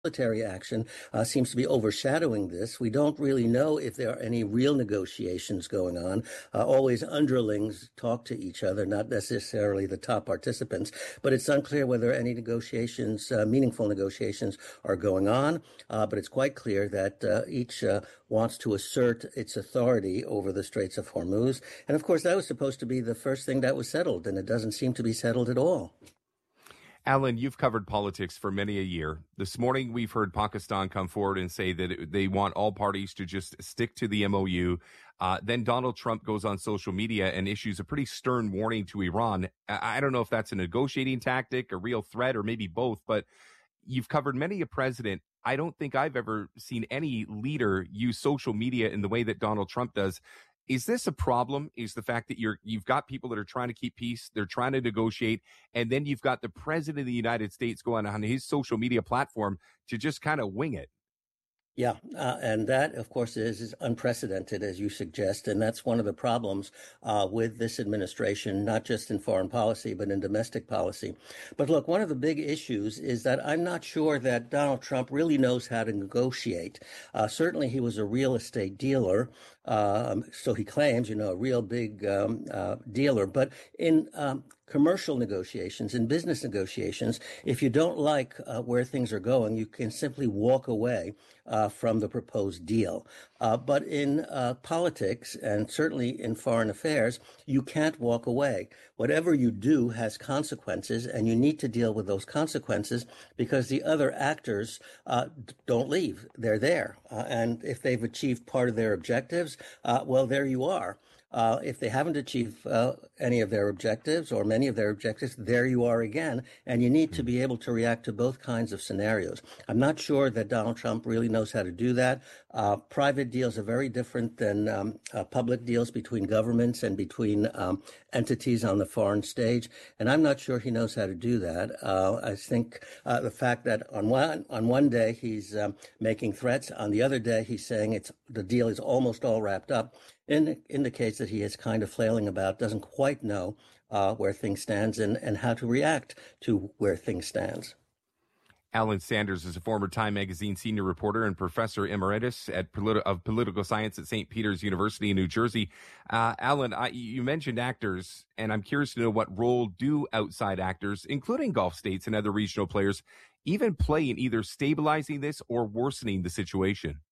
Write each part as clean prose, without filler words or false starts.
military action seems to be overshadowing this. We don't really know if there are any real negotiations going on. Always underlings talk to each other, not necessarily the top participants, but it's unclear whether any negotiations, meaningful negotiations, are going on. But it's quite clear that each wants to assert its authority over the Straits of Hormuz. And of course, that was supposed to be the first thing that was settled, and it doesn't seem to be settled at all. Alan, you've covered politics for many a year. This morning, we've heard Pakistan come forward and say that they want all parties to just stick to the MOU. Then Donald Trump goes on social media and issues a pretty stern warning to Iran. I don't know if that's a negotiating tactic, a real threat, or maybe both, but you've covered many a president. I don't think I've ever seen any leader use social media in the way that Donald Trump does. Is this a problem? Is the fact that you've got people that are trying to keep peace, they're trying to negotiate, and then you've got the president of the United States going on his social media platform to just kind of wing it? Yeah, and that, of course, is unprecedented, as you suggest, and that's one of the problems with this administration, not just in foreign policy, but in domestic policy. But look, one of the big issues is that I'm not sure that Donald Trump really knows how to negotiate. Certainly, he was a real estate dealer, so he claims, a real big dealer. But in commercial negotiations, in business negotiations, if you don't like where things are going, you can simply walk away from the proposed deal. But in politics, and certainly in foreign affairs, you can't walk away. Whatever you do has consequences, and you need to deal with those consequences because the other actors don't leave. They're there. And if they've achieved part of their objectives, well, there you are. If they haven't achieved any of their objectives or many of their objectives, there you are again. And you need to be able to react to both kinds of scenarios. I'm not sure that Donald Trump really knows how to do that. Private deals are very different than public deals between governments and between entities on the foreign stage. And I'm not sure he knows how to do that. I think the fact that on one day he's making threats, on the other day he's saying the deal is almost all wrapped up, indicates that he is kind of flailing about, doesn't quite know where things stands and how to react to where things stands. Alan Sanders is a former Time Magazine senior reporter and professor emeritus of political science at St. Peter's University in New Jersey. Alan, you mentioned actors, and I'm curious to know what role do outside actors, including Gulf states and other regional players, even play in either stabilizing this or worsening the situation?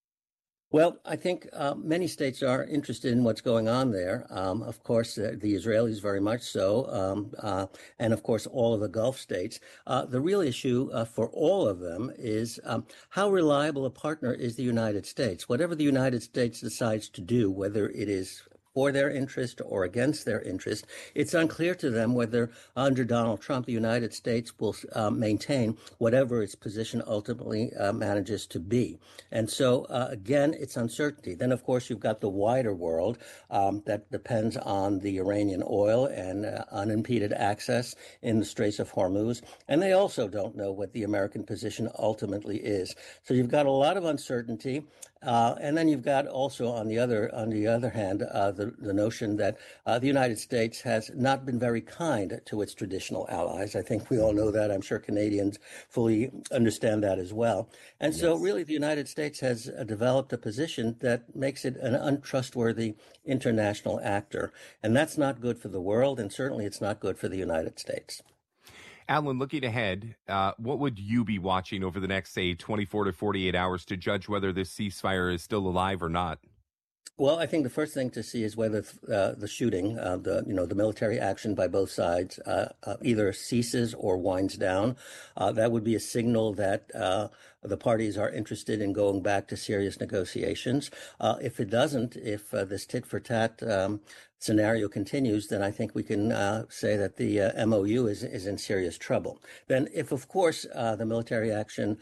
Well, I think many states are interested in what's going on there. Of course, the Israelis very much so, and of course, all of the Gulf states. The real issue for all of them is how reliable a partner is the United States. Whatever the United States decides to do, whether it is for their interest or against their interest, it's unclear to them whether under Donald Trump, the United States will maintain whatever its position ultimately manages to be. And so, again, it's uncertainty. Then, of course, you've got the wider world that depends on the Iranian oil and unimpeded access in the Straits of Hormuz. And they also don't know what the American position ultimately is. So you've got a lot of uncertainty. And then you've got also on the other hand, the notion that the United States has not been very kind to its traditional allies. I think we all know that. I'm sure Canadians fully understand that as well. And yes. So really the United States has developed a position that makes it an untrustworthy international actor. And that's not good for the world. And certainly it's not good for the United States. Alan, looking ahead, what would you be watching over the next, say, 24 to 48 hours to judge whether this ceasefire is still alive or not? Well, I think the first thing to see is whether the shooting, the military action by both sides, either ceases or winds down. That would be a signal that the parties are interested in going back to serious negotiations. If it doesn't, if this tit for tat scenario continues, then I think we can say that the MOU is in serious trouble. Then, if of course the military action,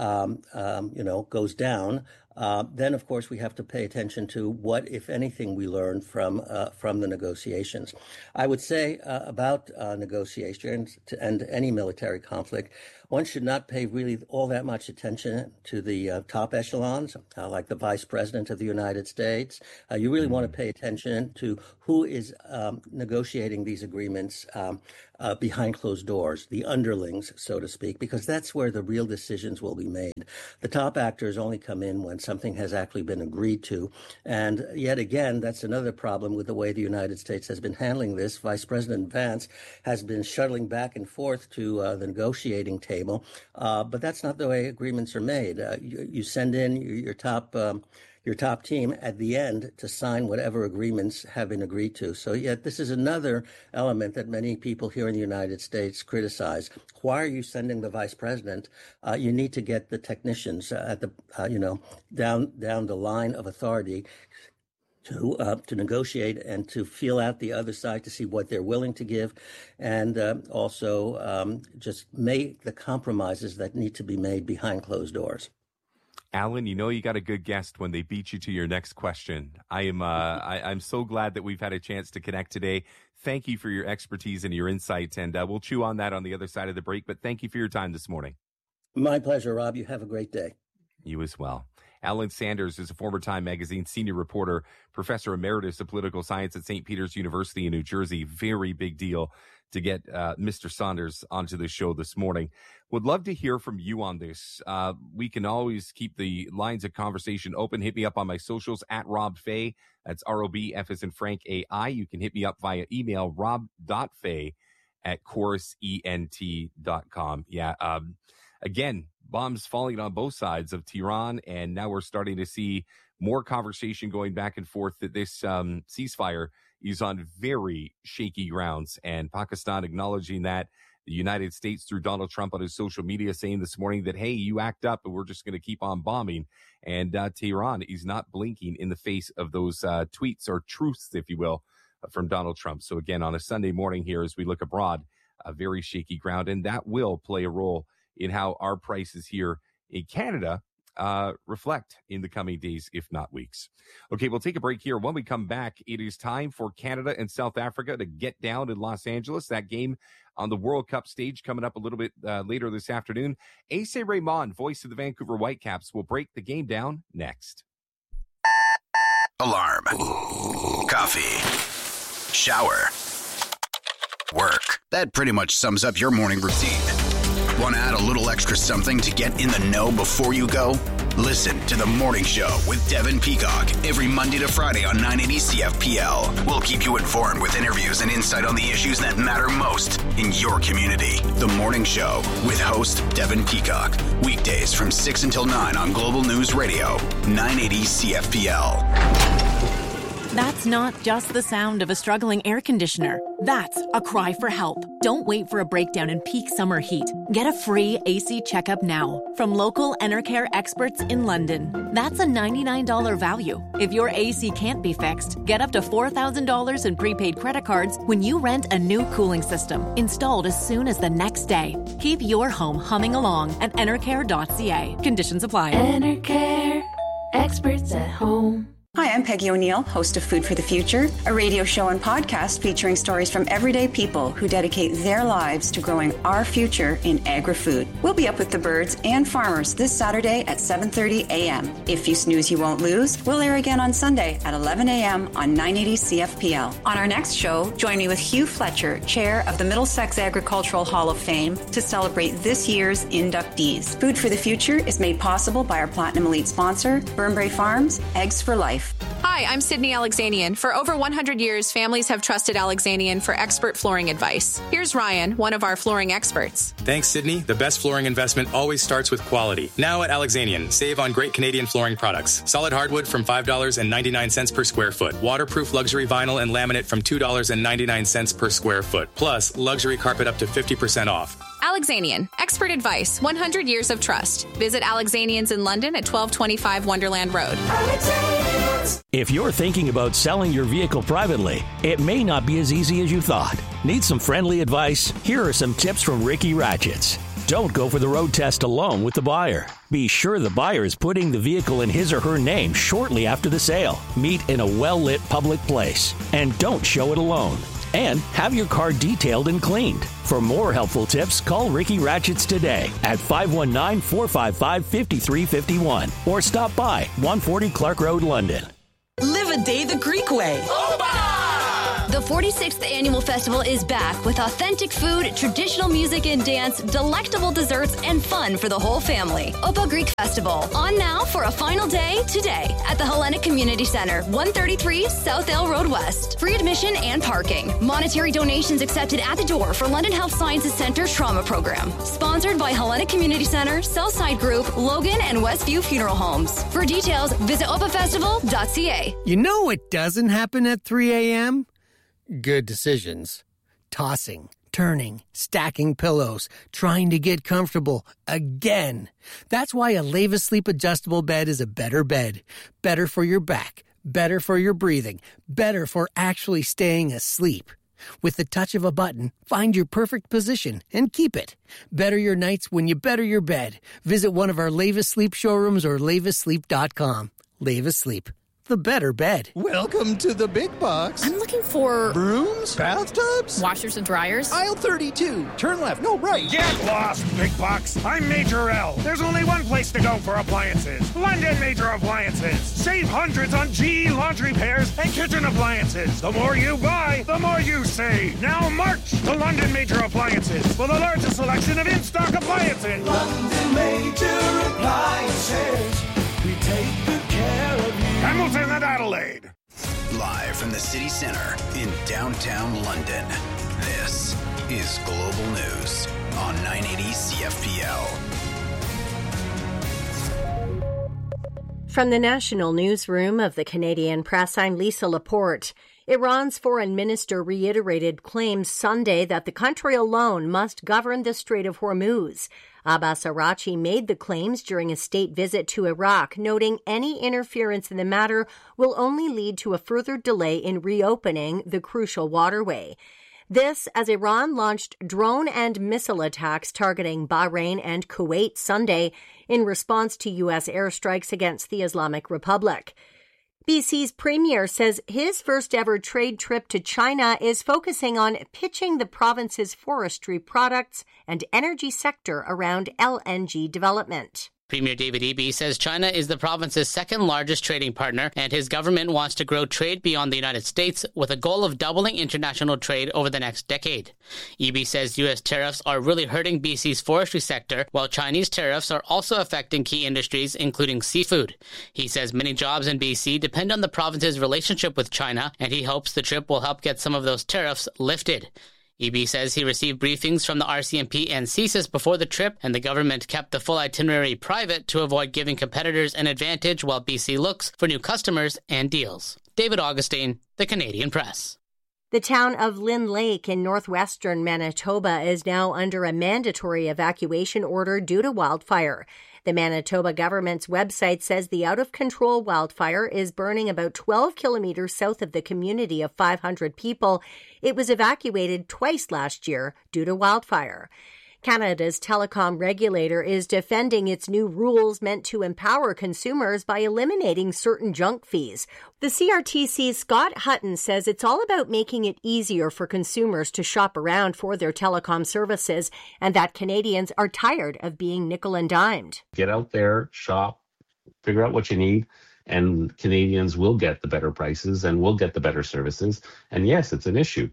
goes down, then of course we have to pay attention to what, if anything, we learn from the negotiations. I would say about negotiations to end any military conflict, one should not pay really all that much attention to the top echelons, like the Vice President of the United States. You really want to pay attention to who is negotiating these agreements behind closed doors, the underlings, so to speak, because that's where the real decisions will be made. The top actors only come in when something has actually been agreed to. And yet again, that's another problem with the way the United States has been handling this. Vice President Vance has been shuttling back and forth to the negotiating table, but that's not the way agreements are made. You send in your top team at the end to sign whatever agreements have been agreed to. So yet this is another element that many people here in the United States criticize. Why are you sending the vice president? You need to get the technicians at the down the line of authority to negotiate and to feel out the other side to see what they're willing to give, and also just make the compromises that need to be made behind closed doors. Alan, you got a good guest when they beat you to your next question. I'm so glad that we've had a chance to connect today. Thank you for your expertise and your insight, and we'll chew on that on the other side of the break. But thank you for your time this morning. My pleasure, Rob. You have a great day. You as well. Alan Sanders is a former Time Magazine senior reporter, professor emeritus of political science at St. Peter's University in New Jersey. Very big deal to get Mr. Sanders onto the show this morning. Would love to hear from you on this. We can always keep the lines of conversation open. Hit me up on my socials at Rob Fay. That's ROB, F as in Frank, AI. You can hit me up via email, rob.fay@chorusent.com. Yeah, again, bombs falling on both sides of Tehran, and now we're starting to see more conversation going back and forth that this ceasefire is on very shaky grounds, and Pakistan acknowledging that. The United States, through Donald Trump on his social media, saying this morning that, hey, you act up and we're just going to keep on bombing. And Tehran is not blinking in the face of those tweets or truths, if you will, from Donald Trump. So again, on a Sunday morning here, as we look abroad, a very shaky ground, and that will play a role in how our prices here in Canada reflect in the coming days, if not weeks. Okay, we'll take a break here. When we come back, it is time for Canada and South Africa to get down in Los Angeles. That game on the World Cup stage coming up a little bit later this afternoon. Ace Raymond, voice of the Vancouver Whitecaps, will break the game down next. Alarm. Coffee. Shower. Work. That pretty much sums up your morning routine. Want to add a little extra something to get in the know before you go? Listen to The Morning Show with Devin Peacock every Monday to Friday on 980 CFPL. We'll keep you informed with interviews and insight on the issues that matter most in your community. The Morning Show with host Devin Peacock. Weekdays from 6 until 9 on Global News Radio, 980 CFPL. That's not just the sound of a struggling air conditioner. That's a cry for help. Don't wait for a breakdown in peak summer heat. Get a free AC checkup now from local Enercare experts in London. That's a $99 value. If your AC can't be fixed, get up to $4,000 in prepaid credit cards when you rent a new cooling system installed as soon as the next day. Keep your home humming along at enercare.ca. Conditions apply. Enercare, experts at home. Hi, I'm Peggy O'Neill, host of Food for the Future, a radio show and podcast featuring stories from everyday people who dedicate their lives to growing our future in agri-food. We'll be up with the birds and farmers this Saturday at 7:30 a.m. If you snooze, you won't lose. We'll air again on Sunday at 11 a.m. on 980 CFPL. On our next show, join me with Hugh Fletcher, chair of the Middlesex Agricultural Hall of Fame, to celebrate this year's inductees. Food for the Future is made possible by our Platinum Elite sponsor, Burnbrae Farms, Eggs for Life. Hi, I'm Sydney Alexanian. For over 100 years, families have trusted Alexanian for expert flooring advice. Here's Ryan, one of our flooring experts. Thanks, Sydney. The best flooring investment always starts with quality. Now at Alexanian, save on great Canadian flooring products. Solid hardwood from $5.99 per square foot. Waterproof luxury vinyl and laminate from $2.99 per square foot. Plus, luxury carpet up to 50% off. Alexanian, expert advice, 100 years of trust. Visit Alexanians in London at 1225 Wonderland Road. If you're thinking about selling your vehicle privately, it may not be as easy as you thought. Need some friendly advice? Here are some tips from Ricky Ratchets. Don't go for the road test alone with the buyer. Be sure the buyer is putting the vehicle in his or her name shortly after the sale. Meet in a well-lit public place. And don't show it alone. And have your car detailed and cleaned. For more helpful tips, call Ricky Ratchets today at 519-455-5351 or stop by 140 Clark Road, London. Live a day the Greek way. Oba! The 46th Annual Festival is back with authentic food, traditional music and dance, delectable desserts, and fun for the whole family. Opa Greek Festival, on now for a final day today at the Hellenic Community Center, 133 South Ale Road West. Free admission and parking. Monetary donations accepted at the door for London Health Sciences Centre Trauma Program. Sponsored by Hellenic Community Center, Southside Group, Logan, and Westview Funeral Homes. For details, visit opafestival.ca. You know what doesn't happen at 3 a.m.? Good decisions. Tossing, turning, stacking pillows, trying to get comfortable again. That's why a Leva Sleep adjustable bed is a better bed. Better for your back, better for your breathing, better for actually staying asleep. With the touch of a button, find your perfect position and keep it. Better your nights when you better your bed. Visit one of our Leva Sleep showrooms or levasleep.com. Leva Sleep. The better bed. Welcome to the big box. I'm looking for... brooms? Bathtubs? Washers and dryers? Aisle 32. Turn left. No, right. Get lost, big box. I'm Major L. There's only one place to go for appliances. London Major Appliances. Save hundreds on GE laundry pairs and kitchen appliances. The more you buy, the more you save. Now march to London Major Appliances for the largest selection of in-stock appliances. London Major Appliances. We take good care of you. Hamilton and Adelaide. Live from the city center in downtown London, this is Global News on 980 CFPL. From the National Newsroom of the Canadian Press, I'm Lisa Laporte. Iran's foreign minister reiterated claims Sunday that the country alone must govern the Strait of Hormuz. Abbas Araghchi made the claims during a state visit to Iraq, noting any interference in the matter will only lead to a further delay in reopening the crucial waterway. This as Iran launched drone and missile attacks targeting Bahrain and Kuwait Sunday in response to U.S. airstrikes against the Islamic Republic. BC's premier says his first-ever trade trip to China is focusing on pitching the province's forestry products and energy sector around LNG development. Premier David Eby says China is the province's second-largest trading partner, and his government wants to grow trade beyond the United States with a goal of doubling international trade over the next decade. Eby says U.S. tariffs are really hurting BC's forestry sector, while Chinese tariffs are also affecting key industries, including seafood. He says many jobs in BC depend on the province's relationship with China, and he hopes the trip will help get some of those tariffs lifted. Eby says he received briefings from the RCMP and CSIS before the trip, and the government kept the full itinerary private to avoid giving competitors an advantage while BC looks for new customers and deals. David Augustine, The Canadian Press. The town of Lynn Lake in northwestern Manitoba is now under a mandatory evacuation order due to wildfire. The Manitoba government's website says the out-of-control wildfire is burning about 12 kilometers south of the community of 500 people. It was evacuated twice last year due to wildfire. Canada's telecom regulator is defending its new rules meant to empower consumers by eliminating certain junk fees. The CRTC's Scott Hutton says it's all about making it easier for consumers to shop around for their telecom services and that Canadians are tired of being nickel and dimed. Get out there, shop, figure out what you need, and Canadians will get the better prices and will get the better services. And yes, it's an issue.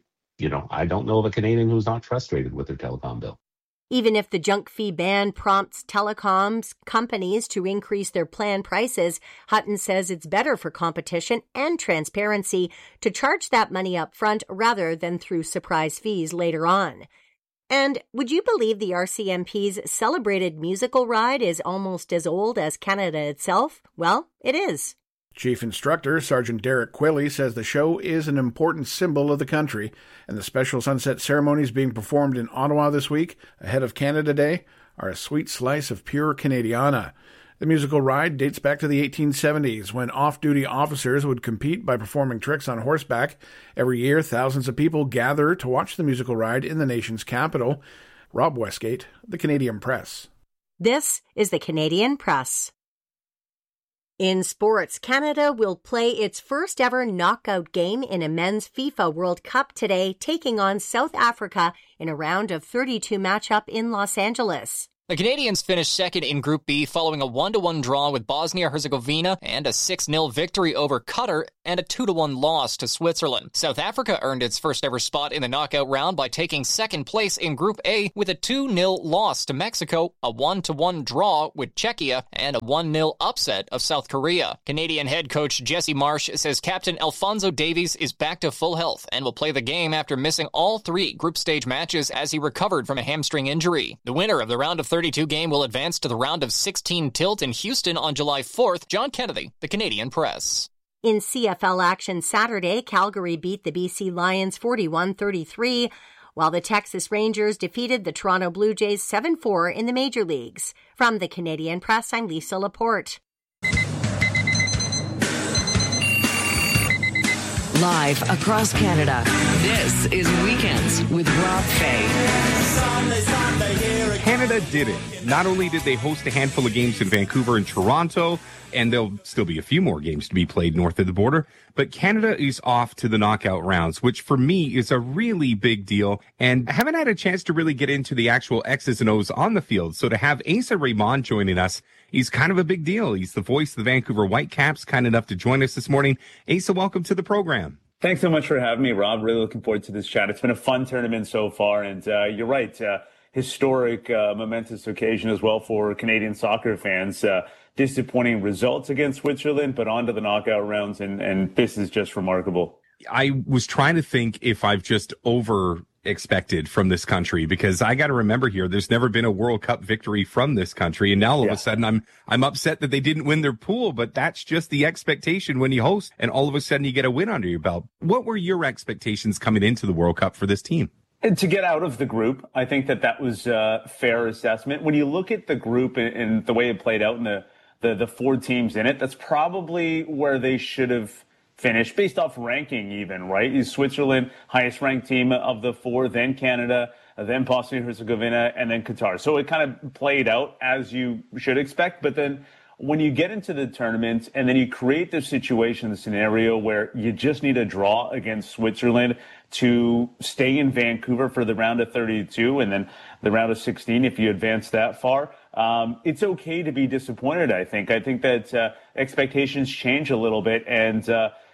I don't know of a Canadian who's not frustrated with their telecom bill. Even if the junk fee ban prompts telecoms companies to increase their plan prices, Hutton says it's better for competition and transparency to charge that money up front rather than through surprise fees later on. And would you believe the RCMP's celebrated musical ride is almost as old as Canada itself? Well, it is. Chief Instructor Sergeant Derek Quilley says the show is an important symbol of the country, and the special sunset ceremonies being performed in Ottawa this week, ahead of Canada Day, are a sweet slice of pure Canadiana. The musical ride dates back to the 1870s, when off-duty officers would compete by performing tricks on horseback. Every year, thousands of people gather to watch the musical ride in the nation's capital. Rob Westgate, The Canadian Press. This is The Canadian Press. In sports, Canada will play its first ever knockout game in a men's FIFA World Cup today, taking on South Africa in a round of 32 matchup in Los Angeles. The Canadians finished second in Group B following a 1-1 draw with Bosnia-Herzegovina and a 6-0 victory over Qatar and a 2-1 loss to Switzerland. South Africa earned its first ever spot in the knockout round by taking second place in Group A with a 2-0 loss to Mexico, a 1-1 draw with Czechia, and a 1-0 upset of South Korea. Canadian head coach Jesse Marsh says captain Alphonso Davies is back to full health and will play the game after missing all 3 group stage matches as he recovered from a hamstring injury. The winner of the round of 32 game will advance to the round of 16 tilt in Houston on July 4th. John Kennedy, the Canadian Press. In CFL action Saturday, Calgary beat the BC Lions 41-33, while the Texas Rangers defeated the Toronto Blue Jays 7-4 in the major leagues. From the Canadian Press, I'm Lisa Laporte. Live across Canada, this is Weekends with Rob Fay. Canada did it. Not only did they host a handful of games in Vancouver and Toronto, and there'll still be a few more games to be played north of the border, but Canada is off to the knockout rounds, which for me is a really big deal. And I haven't had a chance to really get into the actual X's and O's on the field. So to have Asa Raymond joining us, he's kind of a big deal. He's the voice of the Vancouver Whitecaps, kind enough to join us this morning. Asa, welcome to the program. Thanks so much for having me, Rob. Really looking forward to this chat. It's been a fun tournament so far, and you're right. Historic, momentous occasion as well for Canadian soccer fans. Disappointing results against Switzerland, but on to the knockout rounds, and this is just remarkable. I was trying to think if I've just expected from this country, because I got to remember here, there's never been a World Cup victory from this country. And now all of a sudden I'm upset that they didn't win their pool, but that's just the expectation when you host and all of a sudden you get a win under your belt. What were your expectations coming into the World Cup for this team? And to get out of the group, I think that was a fair assessment. When you look at the group and the way it played out and the 4 teams in it, that's probably where they should have finished based off ranking even, right? Is Switzerland highest ranked team of the 4, then Canada, then Bosnia-Herzegovina, and then Qatar. So it kind of played out as you should expect. But then when you get into the tournament and then you create this situation, the scenario where you just need a draw against Switzerland to stay in Vancouver for the round of 32 and then the round of 16 if you advance that far, it's okay to be disappointed, I think. I think that expectations change a little bit, and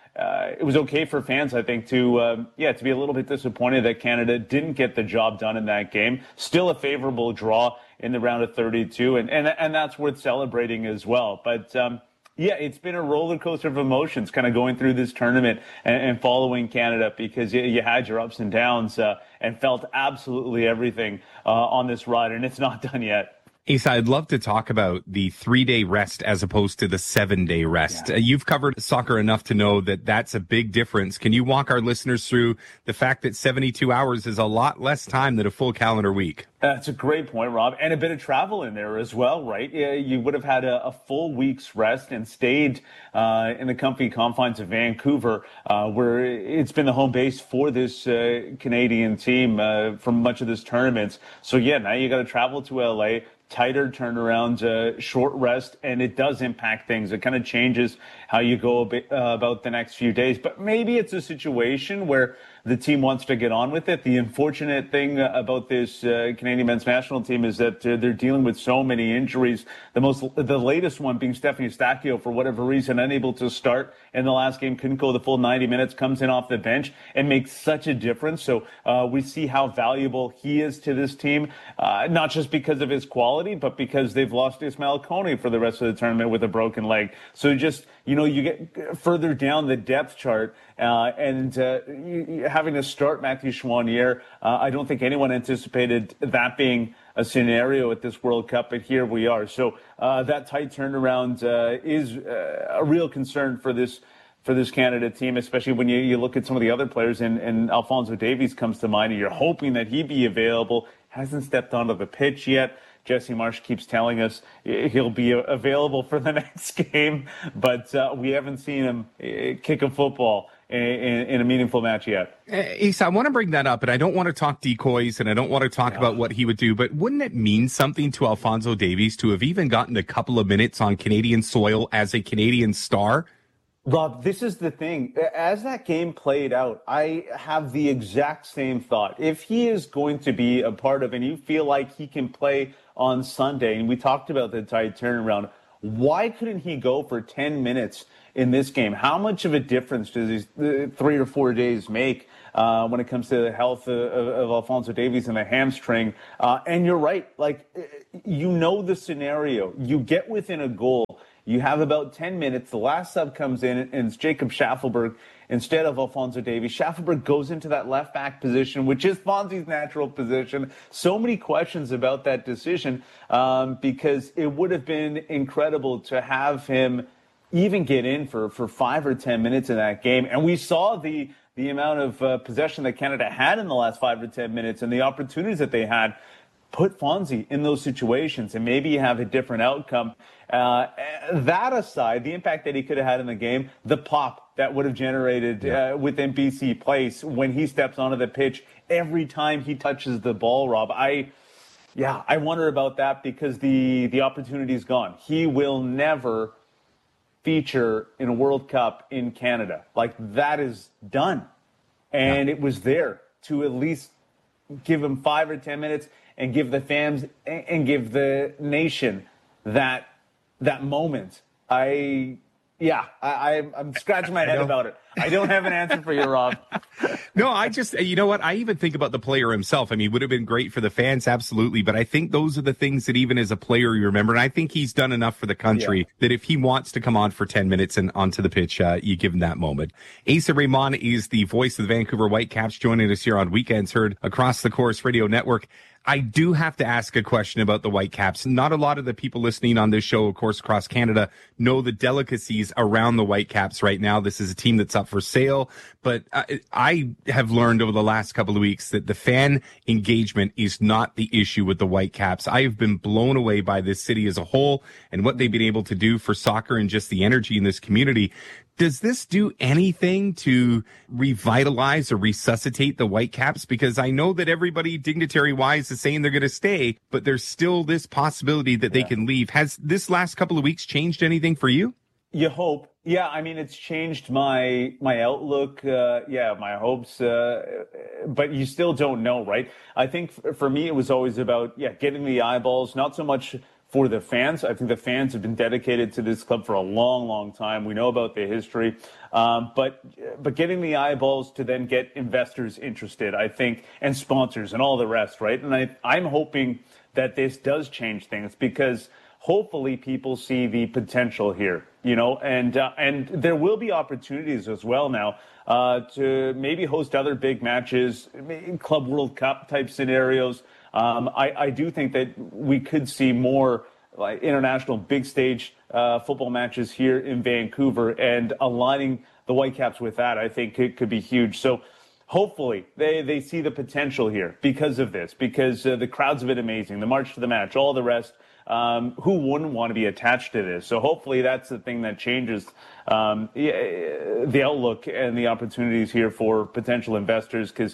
it was okay for fans, I think, to be a little bit disappointed that Canada didn't get the job done in that game. Still a favorable draw in the round of 32, and that's worth celebrating as well. But it's been a roller coaster of emotions kind of going through this tournament and following Canada, because you had your ups and downs and felt absolutely everything on this ride, and it's not done yet. Asa, I'd love to talk about the 3-day rest as opposed to the 7-day rest. Yeah. You've covered soccer enough to know that that's a big difference. Can you walk our listeners through the fact that 72 hours is a lot less time than a full calendar week? That's a great point, Rob. And a bit of travel in there as well, right? You would have had a full week's rest and stayed in the comfy confines of Vancouver, where it's been the home base for this Canadian team for much of this tournament. So, now you got to travel to LA. Tighter turnaround, short rest, and it does impact things. It kind of changes how you go about the next few days. But maybe it's a situation where the team wants to get on with it. The unfortunate thing about this Canadian men's national team is that they're dealing with so many injuries. The latest one being Stephanie Stacchio, for whatever reason, unable to start in the last game, couldn't go the full 90 minutes, comes in off the bench and makes such a difference. So we see how valuable he is to this team, not just because of his quality, but because they've lost Ismail Kone for the rest of the tournament with a broken leg. So just, you get further down the depth chart and having to start Matthew Choinière, I don't think anyone anticipated that being a scenario at this World Cup, but here we are. So that tight turnaround is a real concern for this Canada team, especially when you look at some of the other players, and Alphonso Davies comes to mind, and you're hoping that he'd be available. Hasn't stepped onto the pitch yet. Jesse Marsh keeps telling us he'll be available for the next game, but we haven't seen him kick a football in a meaningful match yet. Asa, I want to bring that up, and I don't want to talk decoys, and I don't want to talk about what he would do, but wouldn't it mean something to Alphonso Davies to have even gotten a couple of minutes on Canadian soil as a Canadian star? Rob, this is the thing. As that game played out, I have the exact same thought. If he is going to be a part of, and you feel like he can play on Sunday, and we talked about the tight turnaround. Why couldn't he go for 10 minutes in this game? How much of a difference does these 3 or 4 days make when it comes to the health of Alphonso Davies and the hamstring? And you're right, like, you know the scenario. You get within a goal. You have about 10 minutes. The last sub comes in, and it's Jacob Schaffelberg instead of Alphonso Davies. Schaffelberg goes into that left back position, which is Fonzie's natural position. So many questions about that decision because it would have been incredible to have him even get in for 5 or 10 minutes in that game. And we saw the amount of possession that Canada had in the last 5 or 10 minutes and the opportunities that they had. Put Fonzie in those situations and maybe you have a different outcome. That aside, the impact that he could have had in the game, the pop that would have generated within BC Place when he steps onto the pitch every time he touches the ball, Rob. I wonder about that because the opportunity's gone. He will never feature in a World Cup in Canada. Like, that is done. And it was there to at least give him 5 or 10 minutes and give the fans and give the nation that moment. I'm scratching my head about it. I don't have an answer for you, Rob. No, I just, you know what? I even think about the player himself. I mean, would have been great for the fans, absolutely. But I think those are the things that even as a player you remember. And I think he's done enough for the country that if he wants to come on for 10 minutes and onto the pitch, you give him that moment. Asa Raymond is the voice of the Vancouver Whitecaps, joining us here on Weekends Heard across the Chorus Radio Network. I do have to ask a question about the Whitecaps. Not a lot of the people listening on this show, of course, across Canada, know the delicacies around the Whitecaps right now. This is a team that's up for sale, but I have learned over the last couple of weeks that the fan engagement is not the issue with the Whitecaps. I have been blown away by this city as a whole and what they've been able to do for soccer and just the energy in this community. Does this do anything to revitalize or resuscitate the Whitecaps? Because I know that everybody dignitary-wise is saying they're going to stay, but there's still this possibility that they can leave. Has this last couple of weeks changed anything for you? You hope. Yeah, I mean, it's changed my outlook, my hopes, but you still don't know, right? I think for me, it was always about, getting the eyeballs, not so much for the fans. I think the fans have been dedicated to this club for a long, long time. We know about the history, but getting the eyeballs to then get investors interested, I think, and sponsors and all the rest, right? And I'm hoping that this does change things because hopefully people see the potential here, and there will be opportunities as well now to maybe host other big matches, Club World Cup type scenarios. I do think that we could see more like international big stage football matches here in Vancouver, and aligning the Whitecaps with that, I think it could be huge. So hopefully they see the potential here because of this, because the crowds have been amazing, the march to the match, all the rest. Who wouldn't want to be attached to this? So hopefully that's the thing that changes the outlook and the opportunities here for potential investors, because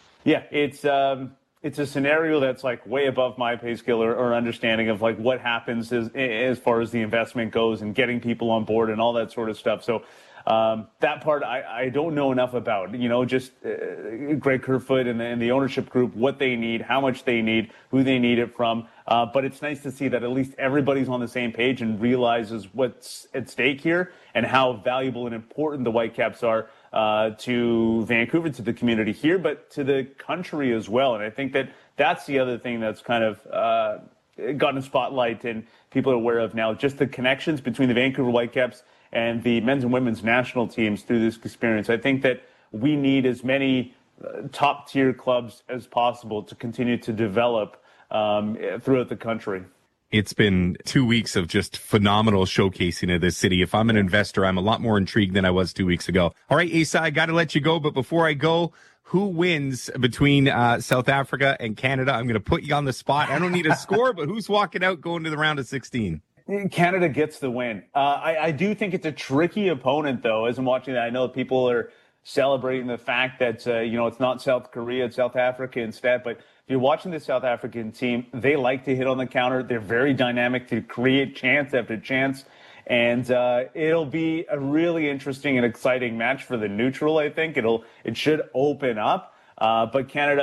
it's a scenario that's like way above my pay scale or understanding of like what happens as far as the investment goes and getting people on board and all that sort of stuff. So that part I don't know enough about, just Greg Kerfoot and the ownership group, what they need, how much they need, who they need it from. But it's nice to see that at least everybody's on the same page and realizes what's at stake here and how valuable and important the Whitecaps are to Vancouver, to the community here, but to the country as well. And I think that's the other thing that's kind of gotten a spotlight and people are aware of now, just the connections between the Vancouver Whitecaps and the men's and women's national teams through this experience. I think that we need as many top-tier clubs as possible to continue to develop throughout the country. It's been 2 weeks of just phenomenal showcasing of this city. If I'm an investor, I'm a lot more intrigued than I was 2 weeks ago. All right, Asa, I got to let you go. But before I go, who wins between South Africa and Canada? I'm going to put you on the spot. I don't need a score, but who's walking out going to the round of 16? Canada gets the win. I do think it's a tricky opponent, though. As I'm watching that, I know people are celebrating the fact that, it's not South Korea, it's South Africa instead. But if you're watching the South African team, they like to hit on the counter. They're very dynamic to create chance after chance. And it'll be a really interesting and exciting match for the neutral, I think. It should open up. But Canada,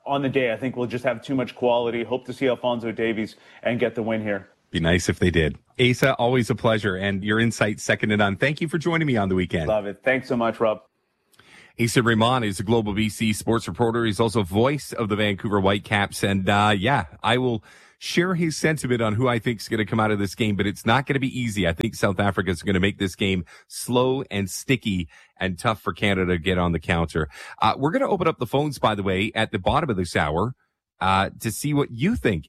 on the day. I think we'll just have too much quality. Hope to see Alphonso Davies and get the win here. Be nice if they did. Asa, always a pleasure, and your insights second to none. Thank you for joining me on the weekend. Love it. Thanks so much, Rob. Asa Raymond is a Global BC sports reporter. He's also voice of the Vancouver Whitecaps. And I will share his sentiment on who I think is going to come out of this game, but it's not going to be easy. I think South Africa is going to make this game slow and sticky and tough for Canada to get on the counter. We're going to open up the phones, by the way, at the bottom of this hour to see what you think.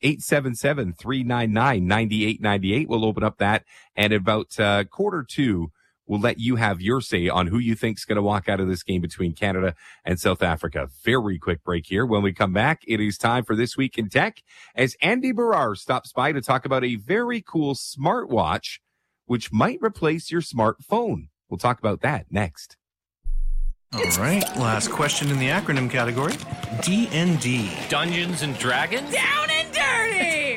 877-399-9898. We'll open up that. And about 1:45, we'll let you have your say on who you think is going to walk out of this game between Canada and South Africa. Very quick break here. When we come back, it is time for This Week in Tech as Andy Barrar stops by to talk about a very cool smartwatch which might replace your smartphone. We'll talk about that next. All right, last question in the acronym category. D&D. Dungeons and Dragons? Down and dirty!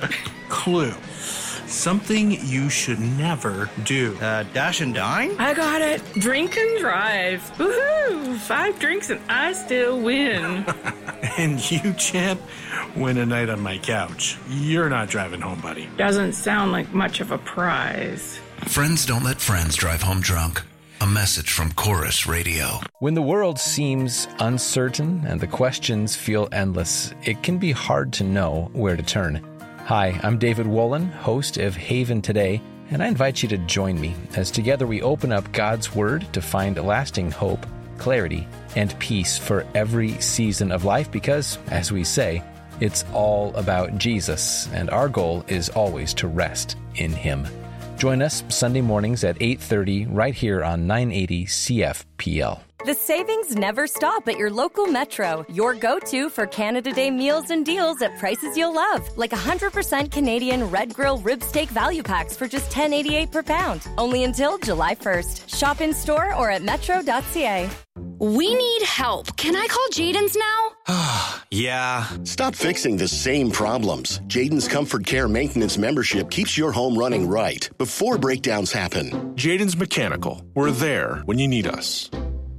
Clue. Something you should never do. Dash and dine? I got it. Drink and drive. Woohoo! 5 drinks and I still win. And you, champ, win a night on my couch. You're not driving home, buddy. Doesn't sound like much of a prize. Friends don't let friends drive home drunk. A message from Chorus Radio. When the world seems uncertain and the questions feel endless, it can be hard to know where to turn. Hi, I'm David Wolin, host of Haven Today, and I invite you to join me as together we open up God's Word to find lasting hope, clarity, and peace for every season of life because, as we say, it's all about Jesus, and our goal is always to rest in Him. Join us Sunday mornings at 8:30 right here on 980 CFPL. The savings never stop at your local Metro. Your go-to for Canada Day meals and deals at prices you'll love. Like 100% Canadian Red Grill Rib Steak Value Packs for just $10.88 per pound. Only until July 1st. Shop in-store or at metro.ca. We need help. Can I call Jaden's now? Yeah. Stop fixing the same problems. Jaden's Comfort Care Maintenance membership keeps your home running right before breakdowns happen. Jaden's Mechanical. We're there when you need us.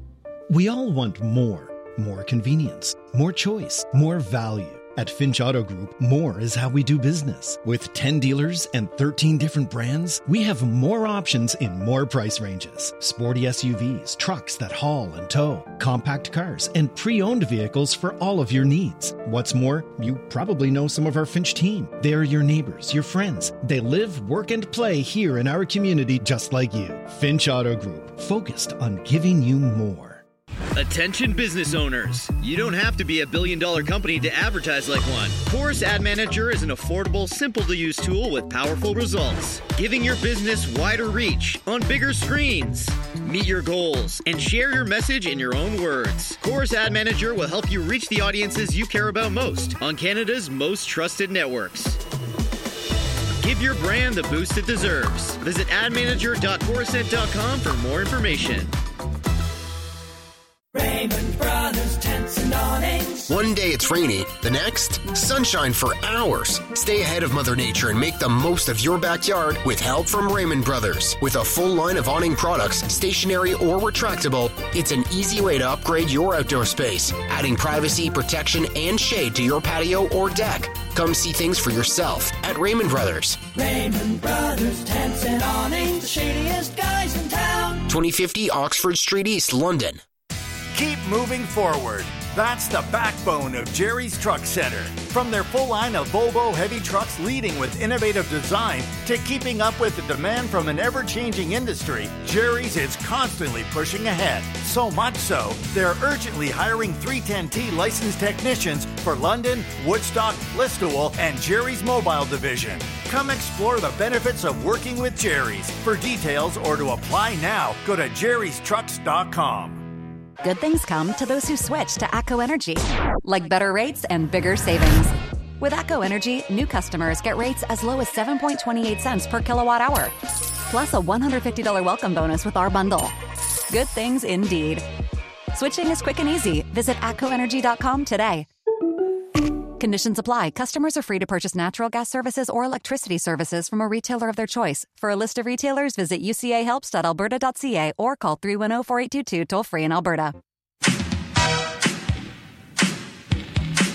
We all want more convenience, more choice, more value. At Finch Auto Group, more is how we do business. With 10 dealers and 13 different brands, we have more options in more price ranges. Sporty SUVs, trucks that haul and tow, compact cars, and pre-owned vehicles for all of your needs. What's more, you probably know some of our Finch team. They are your neighbors, your friends. They live, work, and play here in our community just like you. Finch Auto Group, focused on giving you more. Attention business owners. You don't have to be a billion-dollar company to advertise like one. Chorus Ad Manager is an affordable, simple-to-use tool with powerful results, giving your business wider reach on bigger screens. Meet your goals and share your message in your own words. Chorus Ad Manager will help you reach the audiences you care about most on Canada's most trusted networks. Give your brand the boost it deserves. Visit admanager.chorused.com for more information. Raymond Brothers Tents and Awnings. One day it's rainy, the next, sunshine for hours. Stay ahead of Mother Nature and make the most of your backyard with help from Raymond Brothers. With a full line of awning products, stationary or retractable, it's an easy way to upgrade your outdoor space, adding privacy, protection, and shade to your patio or deck. Come see things for yourself at Raymond Brothers. Raymond Brothers Tents and Awnings, the shadiest guys in town. 2050 Oxford Street East, London. Keep moving forward. That's the backbone of Jerry's Truck Center. From their full line of Volvo heavy trucks leading with innovative design to keeping up with the demand from an ever-changing industry, Jerry's is constantly pushing ahead. So much so, they're urgently hiring 310T licensed technicians for London, Woodstock, Listowel, and Jerry's Mobile Division. Come explore the benefits of working with Jerry's. For details or to apply now, go to jerrystrucks.com. Good things come to those who switch to ATCO Energy, like better rates and bigger savings. With ATCO Energy, new customers get rates as low as 7.28 cents per kilowatt hour, plus a $150 welcome bonus with our bundle. Good things indeed. Switching is quick and easy. Visit atcoenergy.com today. Conditions apply. Customers are free to purchase natural gas services or electricity services from a retailer of their choice. For a list of retailers, visit ucahelps.alberta.ca or call 310-4822 toll-free in Alberta.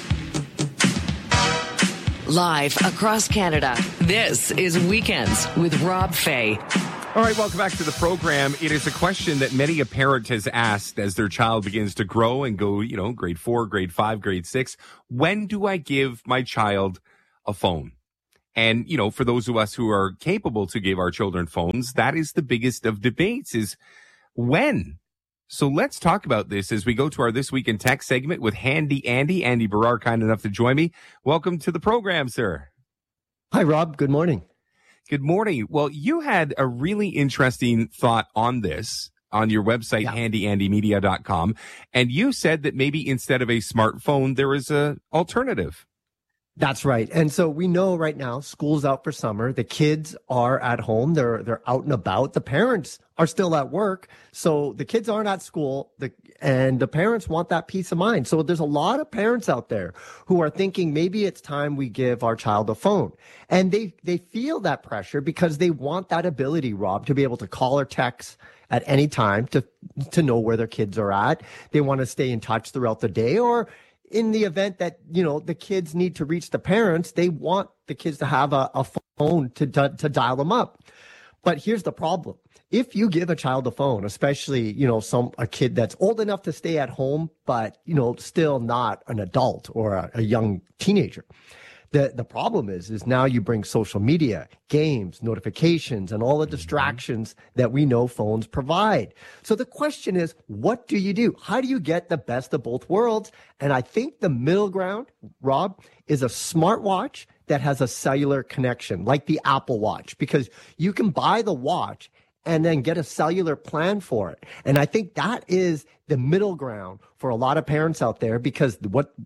Live across Canada, this is Weekends with Rob Fay. All right, welcome back to the program. It is a question that many a parent has asked as their child begins to grow and go, grade 4, grade 5, grade 6. When do I give my child a phone? And, for those of us who are capable to give our children phones, that is the biggest of debates, is when. So let's talk about this as we go to our This Week in Tech segment with Handy Andy. Andy Barrar, kind enough to join me. Welcome to the program, sir. Hi, Rob. Good morning. Good morning. Well, you had a really interesting thought on this on your website, handyandymedia.com, and you said that maybe instead of a smartphone, there is an alternative. That's right. And so we know right now, school's out for summer. The kids are at home. They're out and about. The parents are still at work. So the kids aren't at school. And the parents want that peace of mind. So there's a lot of parents out there who are thinking maybe it's time we give our child a phone. And they feel that pressure because they want that ability, Rob, to be able to call or text at any time to know where their kids are at. They want to stay in touch throughout the day, or in the event that, the kids need to reach the parents, they want the kids to have a phone to dial them up. But here's the problem. If you give a child a phone, especially, a kid that's old enough to stay at home, but, still not an adult or a young teenager, the problem is now you bring social media, games, notifications, and all the distractions that we know phones provide. So the question is, what do you do? How do you get the best of both worlds? And I think the middle ground, Rob, is a smartwatch that has a cellular connection, like the Apple Watch, because you can buy the watch and then get a cellular plan for it. And I think that is the middle ground for a lot of parents out there, because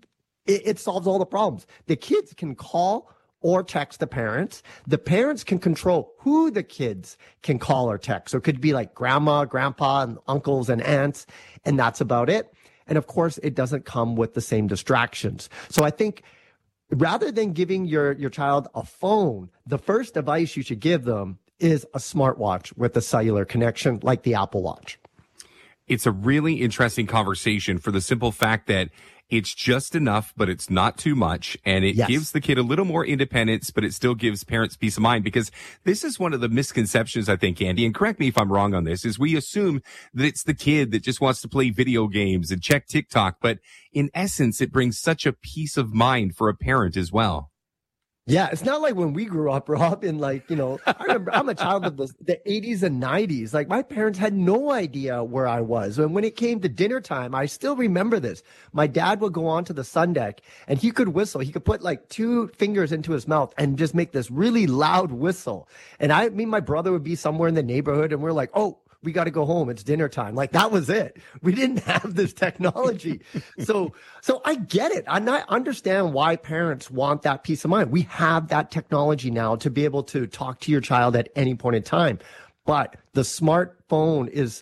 it solves all the problems. The kids can call or text the parents. The parents can control who the kids can call or text. So it could be like grandma, grandpa, and uncles and aunts, and that's about it. And of course, it doesn't come with the same distractions. So I think rather than giving your child a phone, the first device you should give them is a smartwatch with a cellular connection like the Apple Watch. It's a really interesting conversation for the simple fact that it's just enough, but it's not too much. And it gives the kid a little more independence, but it still gives parents peace of mind, because this is one of the misconceptions, I think, Andy, and correct me if I'm wrong on this, is we assume that it's the kid that just wants to play video games and check TikTok. But in essence, it brings such a peace of mind for a parent as well. Yeah, it's not like when we grew up, Rob, in I remember I'm a child of the 80s and 90s. Like, my parents had no idea where I was. And when it came to dinner time, I still remember this. My dad would go onto the sun deck and he could whistle. He could put like 2 fingers into his mouth and just make this really loud whistle. And my brother would be somewhere in the neighborhood and we're like, oh, we got to go home. It's dinner time. Like, that was it. We didn't have this technology. So I get it. And I understand why parents want that peace of mind. We have that technology now to be able to talk to your child at any point in time. But the smartphone is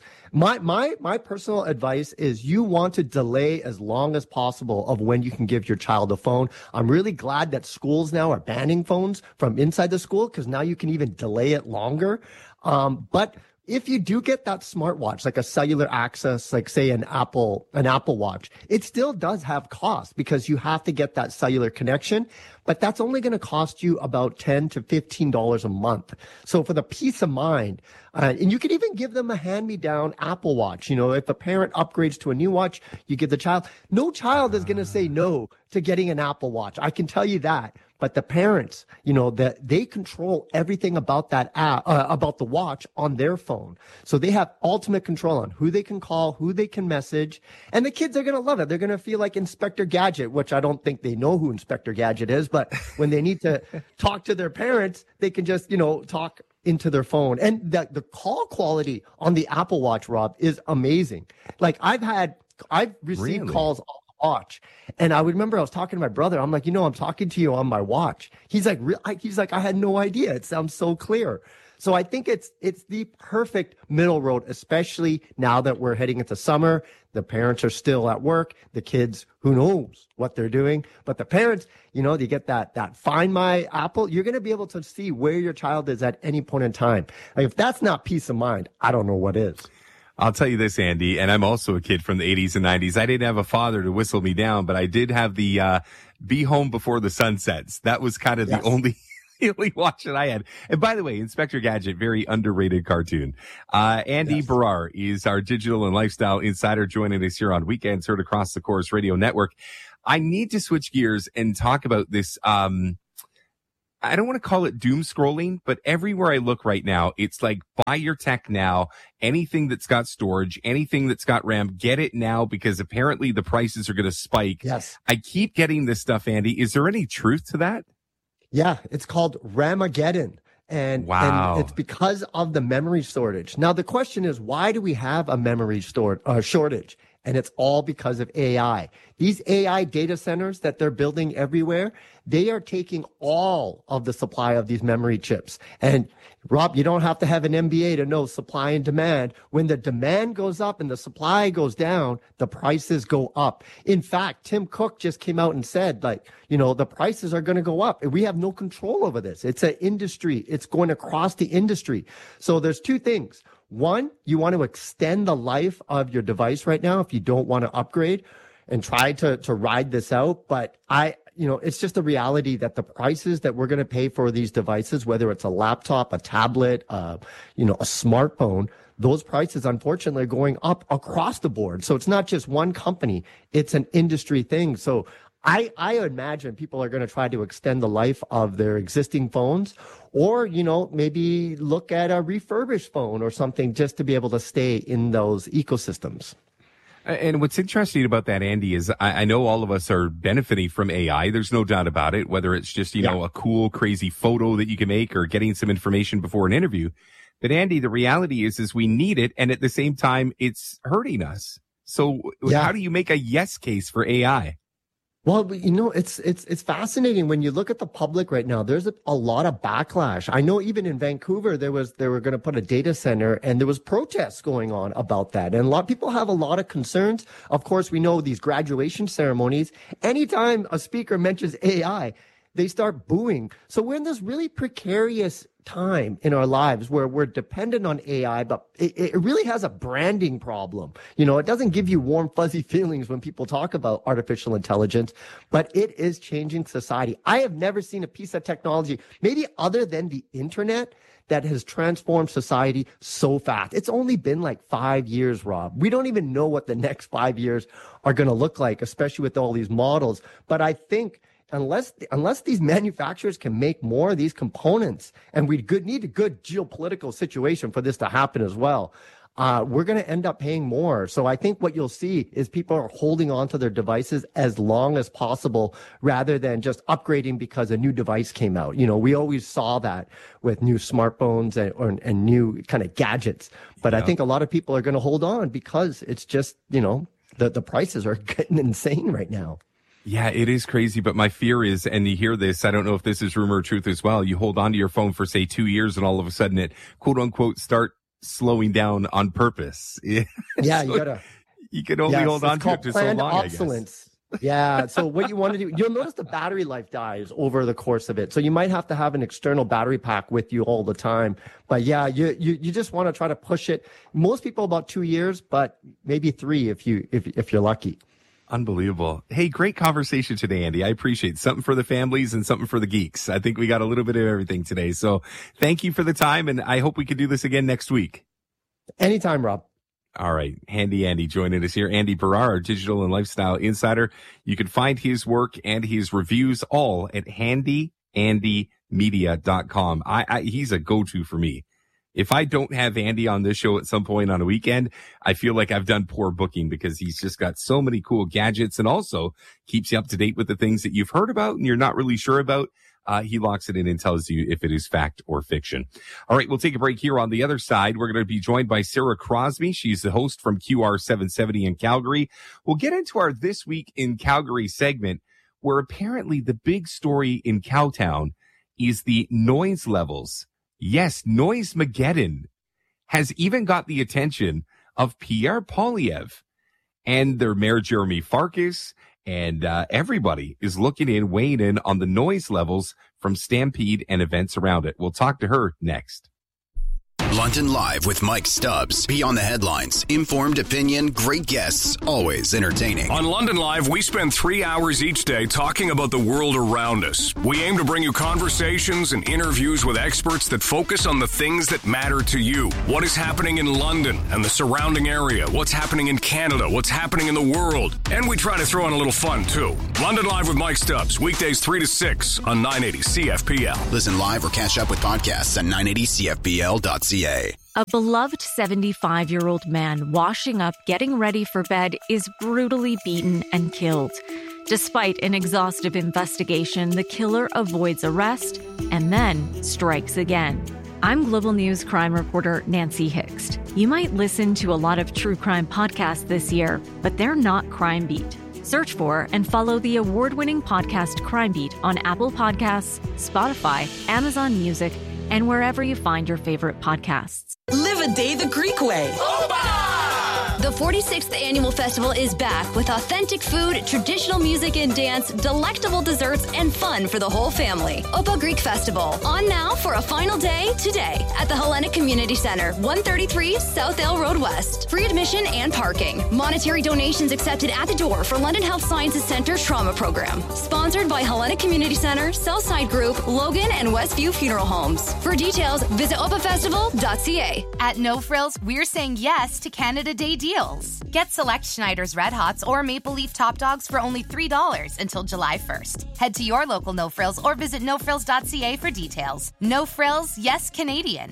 my personal advice is you want to delay as long as possible of when you can give your child a phone. I'm really glad that schools now are banning phones from inside the school, because now you can even delay it longer. But if you do get that smartwatch, like a cellular access, like say an Apple Watch, it still does have cost because you have to get that cellular connection, but that's only going to cost you about $10 to $15 a month. So for the peace of mind, and you can even give them a hand-me-down Apple Watch. If a parent upgrades to a new watch, you give the child. No child is going to say no to getting an Apple Watch. I can tell you that. But the parents, that they control everything about that app, about the watch on their phone. So they have ultimate control on who they can call, who they can message. And the kids are going to love it. They're going to feel like Inspector Gadget, which I don't think they know who Inspector Gadget is. But when they need to talk to their parents, they can just, talk into their phone. And the call quality on the Apple Watch, Rob, is amazing. Like, I've received calls on the watch, and I would remember I was talking to my brother. I'm like, I'm talking to you on my watch. He's like, I had no idea. It sounds so clear. So I think it's the perfect middle road, especially now that we're heading into summer. The parents are still at work. The kids, who knows what they're doing. But the parents, you get that Find My Apple. You're going to be able to see where your child is at any point in time. Like, if that's not peace of mind, I don't know what is. I'll tell you this, Andy, and I'm also a kid from the 80s and 90s. I didn't have a father to whistle me down, but I did have the Be Home Before the Sun Sets. That was kind of the only watch that I had. And by the way, Inspector Gadget, very underrated cartoon. Andy Barrar is our digital and lifestyle insider, joining us here on Weekends, heard across the Corus Radio Network. I need to switch gears and talk about this. I don't want to call it doom scrolling, but everywhere I look right now, it's like, buy your tech now. Anything that's got storage, anything that's got RAM, get it now, because apparently the prices are going to spike. Yes. I keep getting this stuff, Andy. Is there any truth to that? Yeah, it's called Ramageddon. And it's because of the memory shortage. Now, the question is, why do we have a memory shortage? And it's all because of AI. These AI data centers that they're building everywhere, they are taking all of the supply of these memory chips. And Rob, you don't have to have an MBA to know supply and demand. When the demand goes up and the supply goes down, the prices go up. In fact, Tim Cook just came out and said, the prices are going to go up. We have no control over this. It's an industry. It's going across the industry. So there's two things. One, you want to extend the life of your device right now if you don't want to upgrade and try to ride this out. But it's just a reality that the prices that we're going to pay for these devices, whether it's a laptop, a tablet, a smartphone, those prices, unfortunately, are going up across the board. So it's not just one company. It's an industry thing. So I imagine people are going to try to extend the life of their existing phones, or, maybe look at a refurbished phone or something just to be able to stay in those ecosystems. And what's interesting about that, Andy, is I know all of us are benefiting from AI. There's no doubt about it, whether it's just, a cool, crazy photo that you can make or getting some information before an interview. But Andy, the reality is we need it. And at the same time, it's hurting us. So how do you make a yes case for AI? Well, it's fascinating when you look at the public right now. There's a lot of backlash. I know even in Vancouver, they were going to put a data center, and there was protests going on about that. And a lot of people have a lot of concerns. Of course, we know these graduation ceremonies. Anytime a speaker mentions AI, they start booing. So we're in this really precarious time in our lives where we're dependent on AI, but it really has a branding problem. It doesn't give you warm, fuzzy feelings when people talk about artificial intelligence, but it is changing society. I have never seen a piece of technology, maybe other than the internet, that has transformed society so fast. It's only been like 5 years, Rob. We don't even know what the next 5 years are going to look like, especially with all these models. But I think unless these manufacturers can make more of these components, and we need a good geopolitical situation for this to happen as well, we're going to end up paying more. So I think what you'll see is people are holding on to their devices as long as possible rather than just upgrading because a new device came out. We always saw that with new smartphones and new kind of gadgets. But I think a lot of people are going to hold on because it's just, the prices are getting insane right now. Yeah, it is crazy. But my fear is, and you hear this, I don't know if this is rumor or truth as well. You hold on to your phone for, say, 2 years, and all of a sudden it, quote unquote, start slowing down on purpose. Yeah, so you can only hold on to it for so long, obsolescence. I guess. Yeah. So what you want to do, you'll notice the battery life dies over the course of it. So you might have to have an external battery pack with you all the time. But yeah, you just want to try to push it. Most people about 2 years, but maybe 3 if you're lucky. Unbelievable. Hey, great conversation today, Andy. I appreciate it. Something for the families and something for the geeks. I think we got a little bit of everything today. So thank you for the time, and I hope we could do this again next week. Anytime, Rob. All right. Handy Andy joining us here. Andy Barrar, our digital and lifestyle insider. You can find his work and his reviews all at handyandymedia.com. He's a go-to for me. If I don't have Andy on this show at some point on a weekend, I feel like I've done poor booking, because he's just got so many cool gadgets and also keeps you up to date with the things that you've heard about and you're not really sure about. He locks it in and tells you if it is fact or fiction. All right, we'll take a break here. On the other side, we're going to be joined by Sarah Crosby. She's the host from QR770 in Calgary. We'll get into our This Week in Calgary segment, where apparently the big story in Cowtown is the noise levels. Yes, Noisemageddon has even got the attention of Pierre Poilievre and their mayor, Jeremy Farkas, and everybody is weighing in on the noise levels from Stampede and events around it. We'll talk to her next. London Live with Mike Stubbs. Beyond the headlines, informed opinion, great guests, always entertaining. On London Live, we spend 3 hours each day talking about the world around us. We aim to bring you conversations and interviews with experts that focus on the things that matter to you. What is happening in London and the surrounding area? What's happening in Canada? What's happening in the world? And we try to throw in a little fun, too. London Live with Mike Stubbs, weekdays 3 to 6 on 980 CFPL. Listen live or catch up with podcasts at 980CFPL.ca. A beloved 75-year-old man washing up, getting ready for bed, is brutally beaten and killed. Despite an exhaustive investigation, the killer avoids arrest and then strikes again. I'm Global News crime reporter Nancy Hixt. You might listen to a lot of true crime podcasts this year, but they're not Crime Beat. Search for and follow the award-winning podcast Crime Beat on Apple Podcasts, Spotify, Amazon Music, and wherever you find your favorite podcasts. Live a day the Greek way. The 46th annual festival is back with authentic food, traditional music and dance, delectable desserts, and fun for the whole family. Opa Greek Festival, on now for a final day today at the Hellenic Community Center, 133 South Ale Road West. Free admission and parking. Monetary donations accepted at the door for London Health Sciences Center Trauma Program. Sponsored by Hellenic Community Center, Southside Group, Logan, and Westview Funeral Homes. For details, visit opafestival.ca. At No Frills, we're saying yes to Canada Day deals. Get select Schneider's Red Hots or Maple Leaf Top Dogs for only $3 until July 1st. Head to your local No Frills or visit nofrills.ca for details. No Frills, yes Canadian.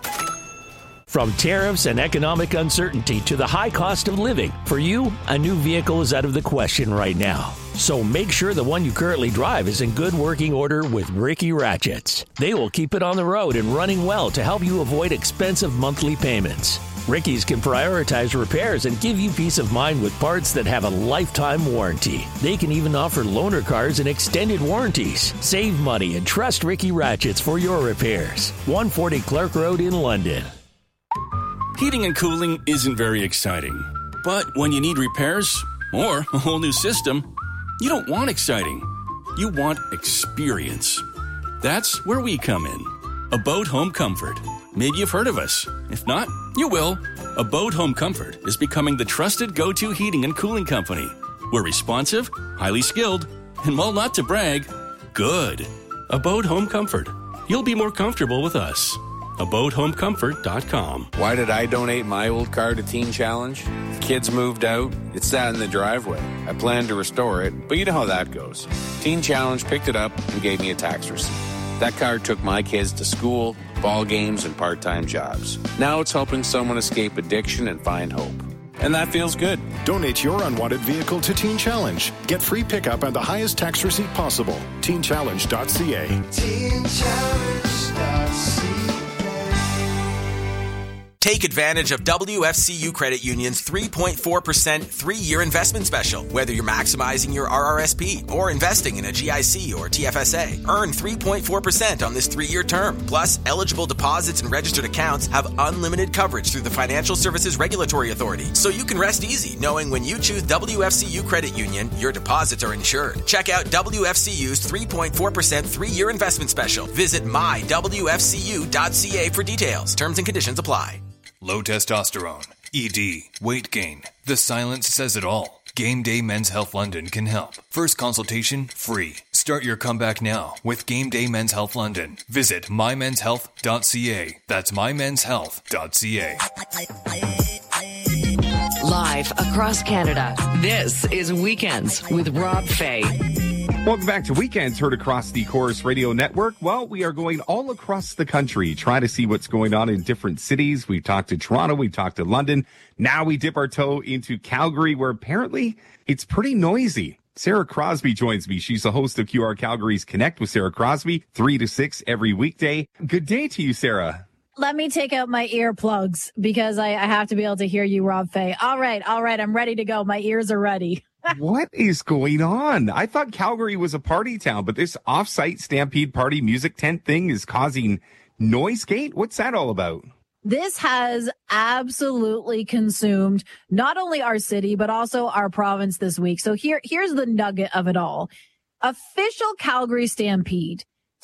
From tariffs and economic uncertainty to the high cost of living, for you, a new vehicle is out of the question right now. So make sure the one you currently drive is in good working order with Ricky Ratchets. They will keep it on the road and running well to help you avoid expensive monthly payments. Ricky's can prioritize repairs and give you peace of mind with parts that have a lifetime warranty. They can even offer loaner cars and extended warranties. Save money and trust Ricky Ratchets for your repairs. 140 Clark Road in London. Heating and cooling isn't very exciting. But when you need repairs or a whole new system, you don't want exciting. You want experience. That's where we come in. Abode Home Comfort. Maybe you've heard of us. If not, you will. Abode Home Comfort is becoming the trusted go-to heating and cooling company. We're responsive, highly skilled, and while not to brag, good. Abode Home Comfort. You'll be more comfortable with us. AbodeHomeComfort.com. Why did I donate my old car to Teen Challenge? The kids moved out. It sat in the driveway. I planned to restore it, but you know how that goes. Teen Challenge picked it up and gave me a tax receipt. That car took my kids to school, ball games, and part-time jobs. Now it's helping someone escape addiction and find hope. And that feels good. Donate your unwanted vehicle to Teen Challenge. Get free pickup and the highest tax receipt possible. TeenChallenge.ca. TeenChallenge.ca. Take advantage of WFCU Credit Union's 3.4% 3-year investment special. Whether you're maximizing your RRSP or investing in a GIC or TFSA, earn 3.4% on this 3-year term. Plus, eligible deposits and registered accounts have unlimited coverage through the Financial Services Regulatory Authority. So you can rest easy knowing when you choose WFCU Credit Union, your deposits are insured. Check out WFCU's 3.4% 3-year investment special. Visit mywfcu.ca for details. Terms and conditions apply. Low testosterone, ED, weight gain. The silence says it all. Game Day Men's Health London can help. First consultation free. Start your comeback now with Game Day Men's Health London. Visit mymenshealth.ca. That's mymenshealth.ca. Live across Canada, this is Weekends with Rob Fay. Welcome back to Weekends, heard across the Chorus Radio Network. Well, we are going all across the country, trying to see what's going on in different cities. We've talked to Toronto, we've talked to London. Now we dip our toe into Calgary, where apparently it's pretty noisy. Sarah Crosby joins me. She's the host of QR Calgary's Connect with Sarah Crosby, 3 to 6 every weekday. Good day to you, Sarah. Let me take out my earplugs because I have to be able to hear you, Rob Fay. All right. I'm ready to go. My ears are ready. What is going on? I thought Calgary was a party town, but this off-site Stampede Party music tent thing is causing noise gate? What's that all about? This has absolutely consumed not only our city, but also our province this week. So here's the nugget of it all. Official Calgary Stampede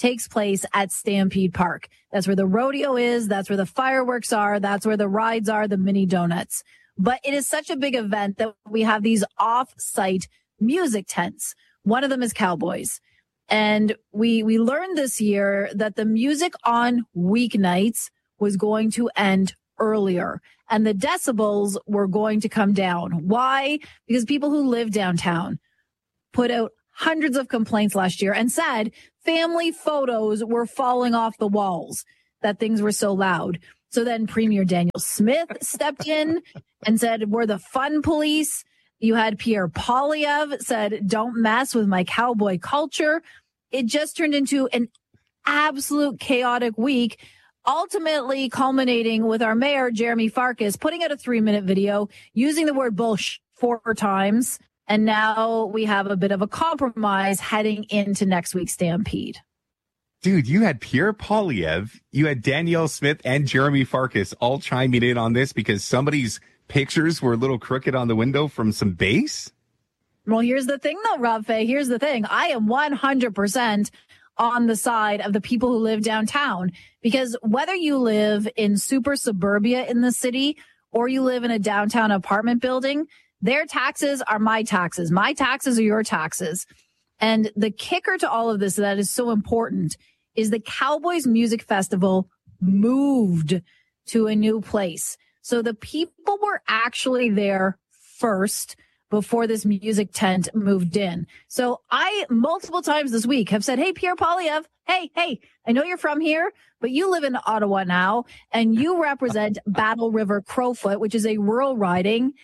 takes place at Stampede Park. That's where the rodeo is. That's where the fireworks are. That's where the rides are, the mini donuts. But it is such a big event that we have these off-site music tents. One of them is Cowboys. And we learned this year that the music on weeknights was going to end earlier and the decibels were going to come down. Why? Because people who live downtown put out hundreds of complaints last year and said family photos were falling off the walls, that things were so loud. So then Premier Daniel Smith stepped in and said, we're the fun police. You had Pierre Poilievre said, don't mess with my cowboy culture. It just turned into an absolute chaotic week, ultimately culminating with our mayor, Jeremy Farkas, putting out a 3-minute video using the word bullsh 4 times. And now we have a bit of a compromise heading into next week's Stampede. Dude, you had Pierre Poilievre, you had Danielle Smith and Jeremy Farkas all chiming in on this because somebody's pictures were a little crooked on the window from some bass? Well, here's the thing, though, Rob Fay. Here's the thing. I am 100% on the side of the people who live downtown, because whether you live in super suburbia in the city or you live in a downtown apartment building, their taxes are my taxes. My taxes are your taxes. And the kicker to all of this that is so important is the Cowboys Music Festival moved to a new place. So the people were actually there first before this music tent moved in. So I multiple times this week have said, hey, Pierre Poilievre, hey, I know you're from here, but you live in Ottawa now and you represent Battle River Crowfoot, which is a rural riding.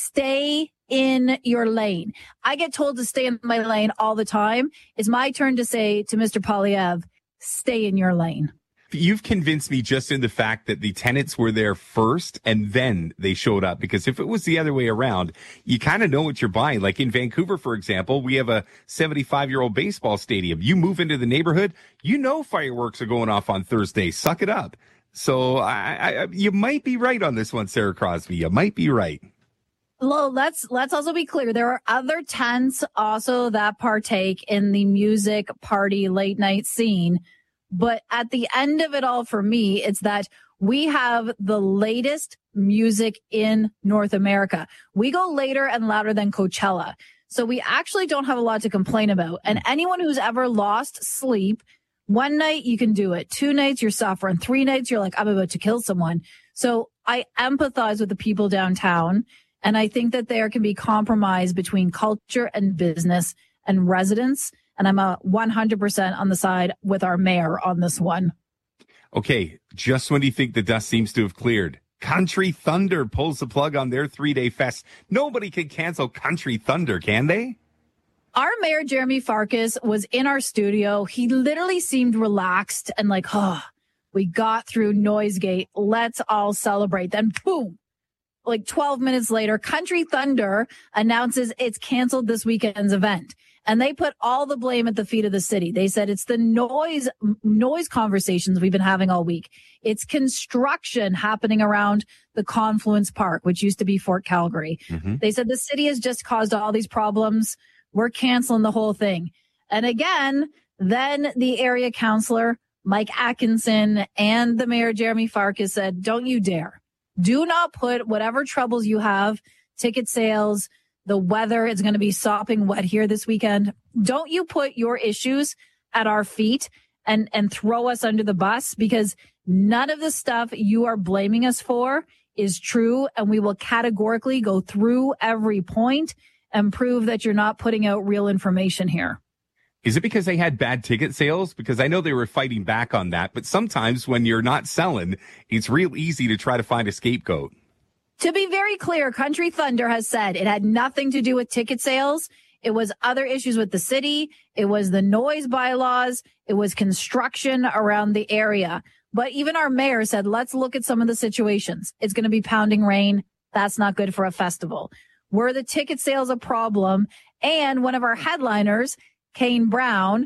Stay in your lane. I get told to stay in my lane all the time. It's my turn to say to Mr. Poilievre, stay in your lane. You've convinced me just in the fact that the tenants were there first and then they showed up, because if it was the other way around, you kind of know what you're buying. Like in Vancouver, for example, we have a 75-year-old baseball stadium. You move into the neighborhood, you know fireworks are going off on Thursday. Suck it up. So you might be right on this one, Sarah Crosby. You might be right. Well, let's also be clear. There are other tents also that partake in the music party late night scene. But at the end of it all, for me, it's that we have the latest music in North America. We go later and louder than Coachella. So we actually don't have a lot to complain about. And anyone who's ever lost sleep, one night you can do it. 2 nights you're suffering. 3 nights you're like, I'm about to kill someone. So I empathize with the people downtown. And I think that there can be compromise between culture and business and residents. And I'm 100% on the side with our mayor on this one. Okay, just when you think the dust seems to have cleared, Country Thunder pulls the plug on their 3-day fest. Nobody can cancel Country Thunder, can they? Our mayor, Jeremy Farkas, was in our studio. He literally seemed relaxed and like, we got through Noisegate. Let's all celebrate. Then boom, like 12 minutes later, Country Thunder announces it's canceled this weekend's event. And they put all the blame at the feet of the city. They said it's the noise conversations we've been having all week. It's construction happening around the Confluence Park, which used to be Fort Calgary. Mm-hmm. They said the city has just caused all these problems. We're canceling the whole thing. And again, then the area councillor, Mike Atkinson, and the mayor, Jeremy Farkas, said, don't you dare. Do not put whatever troubles you have, ticket sales, the weather is going to be sopping wet here this weekend. Don't you put your issues at our feet and throw us under the bus, because none of the stuff you are blaming us for is true. And we will categorically go through every point and prove that you're not putting out real information here. Is it because they had bad ticket sales? Because I know they were fighting back on that. But sometimes when you're not selling, it's real easy to try to find a scapegoat. To be very clear, Country Thunder has said it had nothing to do with ticket sales. It was other issues with the city. It was the noise bylaws. It was construction around the area. But even our mayor said, let's look at some of the situations. It's going to be pounding rain. That's not good for a festival. Were the ticket sales a problem? And one of our headliners, Kane Brown,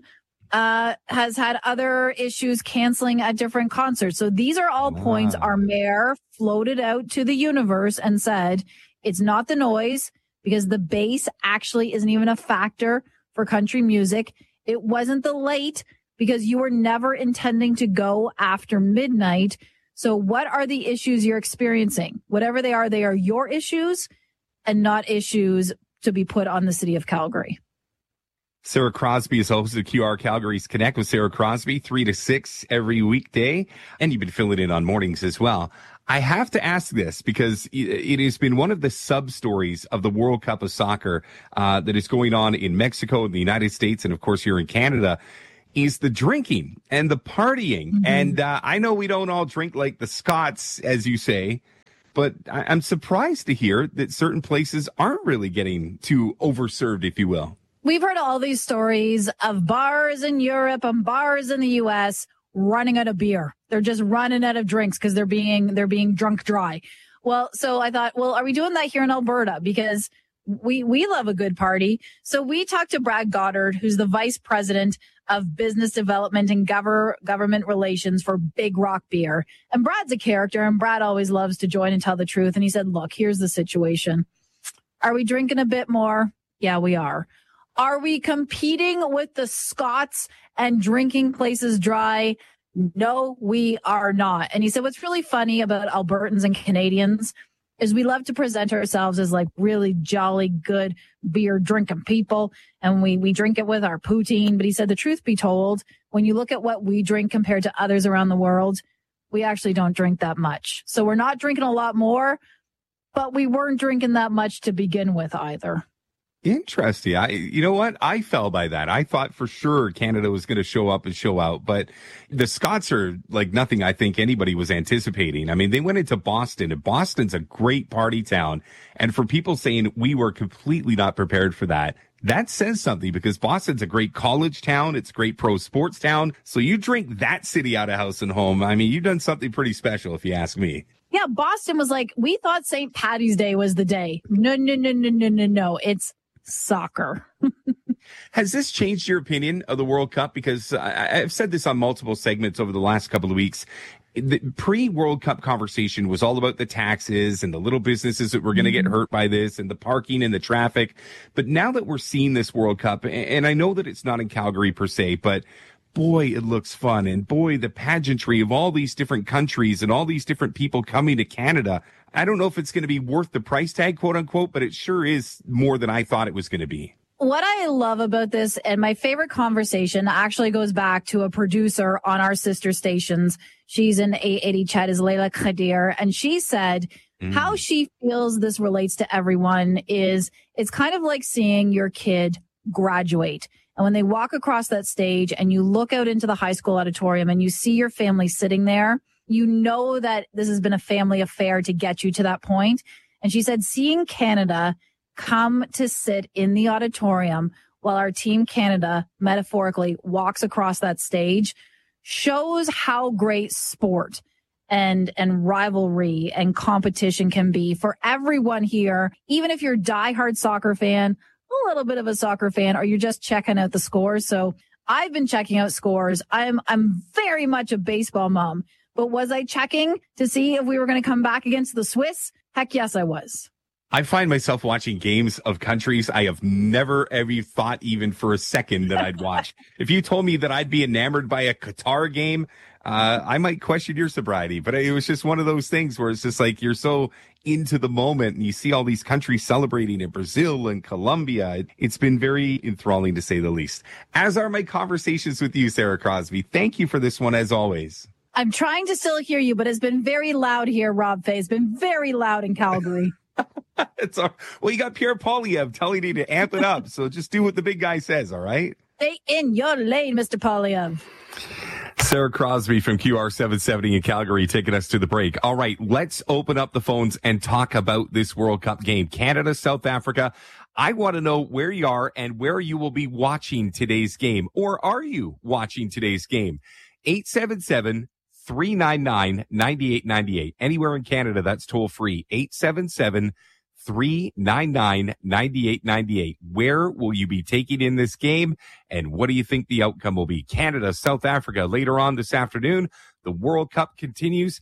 has had other issues canceling at different concerts. So these are all points our mayor floated out to the universe and said, it's not the noise, because the bass actually isn't even a factor for country music. It wasn't the late, because you were never intending to go after midnight. So what are the issues you're experiencing? Whatever they are your issues and not issues to be put on the city of Calgary. Sarah Crosby is host of QR Calgary's Connect with Sarah Crosby, 3 to 6 every weekday. And you've been filling in on mornings as well. I have to ask this because it has been one of the sub-stories of the World Cup of Soccer that is going on in Mexico, in the United States, and of course here in Canada, is the drinking and the partying. Mm-hmm. And I know we don't all drink like the Scots, as you say, but I'm surprised to hear that certain places aren't really getting too overserved, if you will. We've heard all these stories of bars in Europe and bars in the U.S. running out of beer. They're just running out of drinks because they're being drunk dry. Well, so I thought, well, are we doing that here in Alberta? Because we love a good party. So we talked to Brad Goddard, who's the vice president of business development and government relations for Big Rock Beer. And Brad's a character, and Brad always loves to join and tell the truth. And he said, look, here's the situation. Are we drinking a bit more? Yeah, we are. Are we competing with the Scots and drinking places dry? No, we are not. And he said, what's really funny about Albertans and Canadians is we love to present ourselves as like really jolly, good beer drinking people. And we drink it with our poutine. But he said, the truth be told, when you look at what we drink compared to others around the world, we actually don't drink that much. So we're not drinking a lot more, but we weren't drinking that much to begin with either. Interesting. You know what? I fell by that. I thought for sure Canada was going to show up and show out, but the Scots are like nothing I think anybody was anticipating. I mean, they went into Boston, and Boston's a great party town. And for people saying we were completely not prepared for that, that says something, because Boston's a great college town. It's a great pro sports town. So you drink that city out of house and home. I mean, you've done something pretty special, if you ask me. Yeah, Boston was like, we thought St. Paddy's Day was the day. No. It's soccer. Has this changed your opinion of the World Cup? Because I've said this on multiple segments over the last couple of weeks. The pre-World Cup conversation was all about the taxes and the little businesses that were going to get hurt by this and the parking and the traffic. But now that we're seeing this World Cup, and I know that it's not in Calgary per se, but boy, it looks fun. And boy, the pageantry of all these different countries and all these different people coming to Canada. I don't know if it's going to be worth the price tag, quote unquote, but it sure is more than I thought it was going to be. What I love about this, and my favorite conversation actually goes back to a producer on our sister stations. She's in 880 Chat, is Layla Khadir. And she said how she feels this relates to everyone is it's kind of like seeing your kid graduate. And when they walk across that stage and you look out into the high school auditorium and you see your family sitting there, you know that this has been a family affair to get you to that point. And she said, seeing Canada come to sit in the auditorium while our team Canada metaphorically walks across that stage shows how great sport and rivalry and competition can be for everyone here. Even if you're a diehard soccer fan, a little bit of a soccer fan, or you're just checking out the scores. So I've been checking out scores. I'm very much a baseball mom. But was I checking to see if we were going to come back against the Swiss? Heck yes, I was. I find myself watching games of countries I have never ever thought even for a second that I'd watch. If you told me that I'd be enamored by a Qatar game, I might question your sobriety. But it was just one of those things where it's just like you're so into the moment and you see all these countries celebrating in Brazil and Colombia. It's been very enthralling to say the least. As are my conversations with you, Sarah Crosby. Thank you for this one as always. I'm trying to still hear you, but it's been very loud here, Rob Fay. It's been very loud in Calgary. Well, you got Pierre Poilievre telling you to amp it up. So just do what the big guy says, all right? Stay in your lane, Mr. Poilievre. Sarah Crosby from QR770 in Calgary taking us to the break. All right, let's open up the phones and talk about this World Cup game. Canada, South Africa. I want to know where you are and where you will be watching today's game. Or are you watching today's game? 877-399-9898. Anywhere in Canada, that's toll free. 877-399-9898. Where will you be taking in this game? And what do you think the outcome will be? Canada, South Africa, later on this afternoon. The World Cup continues.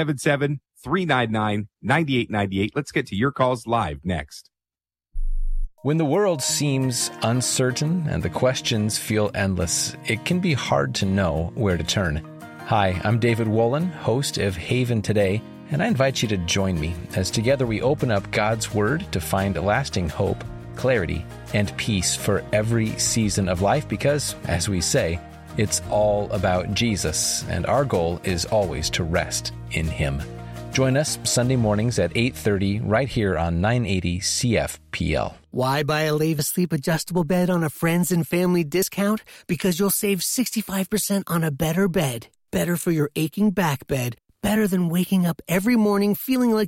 877-399-9898. Let's get to your calls live next. When the world seems uncertain and the questions feel endless, it can be hard to know where to turn. Hi, I'm David Wolin, host of Haven Today, and I invite you to join me as together we open up God's Word to find lasting hope, clarity, and peace for every season of life because, as we say, it's all about Jesus, and our goal is always to rest in Him. Join us Sunday mornings at 8:30 right here on 980 CFPL. Why buy a Leva Sleep adjustable bed on a friends and family discount? Because you'll save 65% on a better bed. Better for your aching back bed. Better than waking up every morning feeling like